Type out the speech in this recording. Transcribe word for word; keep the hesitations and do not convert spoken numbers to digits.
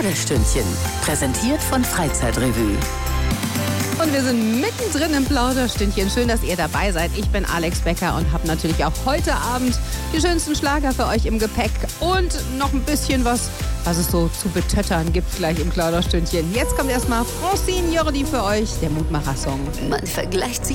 Plauderstündchen, präsentiert von Freizeitrevue. Und wir sind mittendrin im Plauderstündchen. Schön, dass ihr dabei seid. Ich bin Alex Becker und habe natürlich auch heute Abend die schönsten Schlager für euch im Gepäck und noch ein bisschen was, was es so zu betöttern gibt gleich im Plauderstündchen. Jetzt kommt erstmal Francine Jordi für euch, der Mutmacher-Song. Man vergleicht sich